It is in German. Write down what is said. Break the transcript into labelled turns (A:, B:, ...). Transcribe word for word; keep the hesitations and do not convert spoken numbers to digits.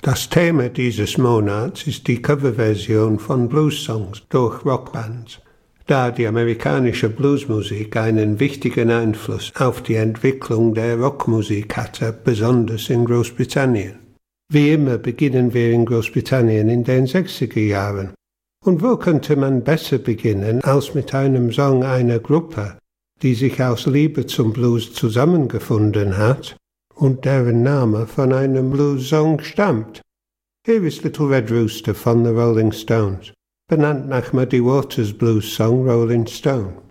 A: Das Thema dieses Monats ist die Coverversion von Blues-Songs durch Rockbands, da die amerikanische Bluesmusik einen wichtigen Einfluss auf die Entwicklung der Rockmusik hatte, besonders in Großbritannien. Wie immer beginnen wir in Großbritannien in den sechziger Jahren. Und wo könnte man besser beginnen als mit einem Song einer Gruppe, die sich aus Liebe zum Blues zusammengefunden hat und deren Name von einem Blues-Song stammt. Hier ist Little Red Rooster von the Rolling Stones, benannt nach Muddy Waters' Blues-Song Rolling Stone.